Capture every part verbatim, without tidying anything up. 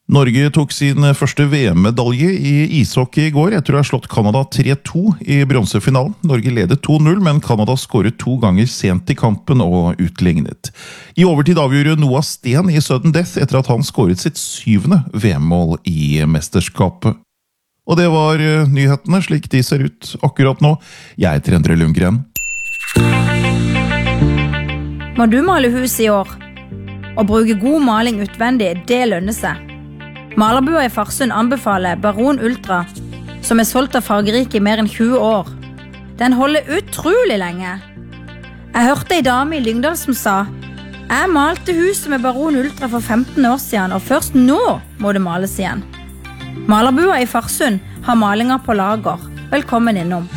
Norge tok sin første V M-medalje i ishockey i går. Jeg tror jeg har slått Kanada tre to i bronsefinalen. Norge ledet to null, men Kanada skåret to ganger sent i kampen og utlignet. I overtid avgjorde Noah Sten i sudden death etter at han skåret sitt syvende V M-mål i mesterskapet. Og det var nyhetene slik de ser ut akkurat nå. Jeg heter Endre Lundgren. Må du male hus i år? Å bruke god maling utvendig, det lønner seg. Malerbua i Farsund anbefaler Baron Ultra, som er solgt av Fargerike i mer enn tjue år. Den holder utrolig lenge. Jeg hørte en dame i Lyngdal som sa: «Jeg malte huset med Baron Ultra for femten år siden, og først nå må det males igjen.» Malerbua i Farsund har malinger på lager. Velkommen innom.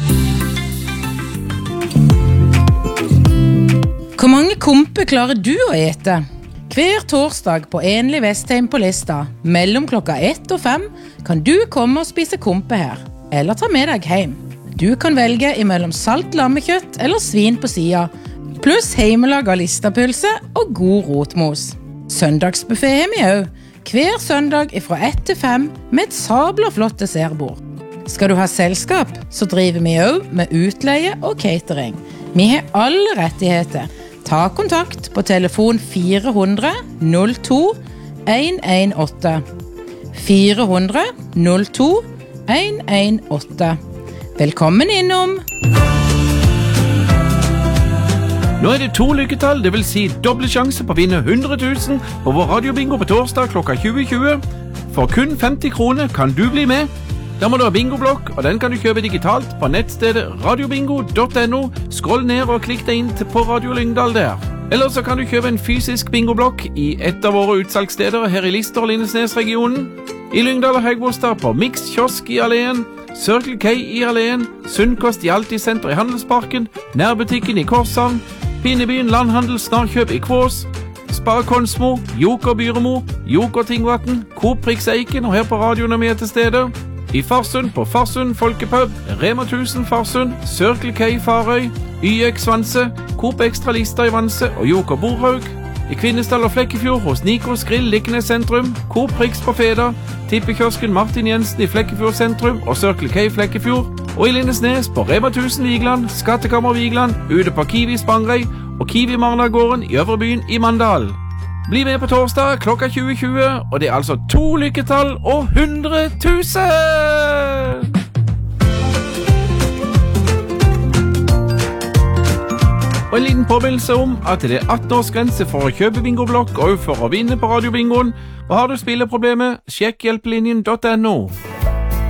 Hvor mange kompe klarer du å ete? Hver torsdag på Enlig Vestheim på Lista, mellom klokka ett og fem, kan du komme og spise kompe her, eller ta med deg hjem. Du kan velge imellom salt lammekjøtt eller svin på sida, pluss heimelag av listapølse og god rotmos. Søndagsbuffet har vi også, hver søndag fra ett til fem med et sabla flott dessertbord. Skal du ha selskap, så driver vi også med utleie og catering. Vi har alle rettigheter. Ta kontakt på telefon fire hundre null to en en åtte. fire hundre null to en en åtte. Velkommen innom! Nå er det to lykketall, det vil si doble sjanse på å vinne hundre tusen på vår radiobingo på torsdag klokka tjue tjue. For kun femti kroner kan du bli med. Da må du ha bingoblokk, og den kan du kjøpe digitalt på nettstedet radiobingo punktum no. Skroll ned og klikk deg inn til på Radio Lyngdal der. Eller så kan du kjøpe en fysisk bingoblokk i et av våre utsalgssteder her i Lister og Lindesnes-regionen. I Lyngdal og Høgbostad på Mix Kiosk i Alleen, Circle K i Alleen, Sunnkost i Altisenter i Handelsparken, Nærbutikken i Korshavn, Pinnebyen Landhandel Snarkjøp i Kvås, Spar Konsmo, Joker Byremo, Joker Tingvatten, Coop Prix Eiken og her på radioen vi er til stede. I Farsund på Farsund Folkepub, Rema tusen Farsund, Circle K Farøy, Y X Vanse, Coop Extra Lista i Vanse og Joker Borhaug. I Kvinesdal og Flekkefjord hos Nikos Grill Liknes sentrum, Coop Prix på Feda, Tippekiosken Martin Jensen i Flekkefjord sentrum og Circle K Flekkefjord. Og i Lindesnes på Rema tusen Vigland, Skattekammer Vigland, ute på Kiwi Spangrei og Kiwi Marnagården i Øvrebyen i Mandal. Bli med på torsdag klokka tjue tjue, og det er altså to lykketall og hundre tusen! Og en liten påminnelse om at det er atten års grense for å kjøpe bingoblokk og for å vinne på radiobingoen. Og har du spilleproblemer, sjekk hjelpelinjen punktum no.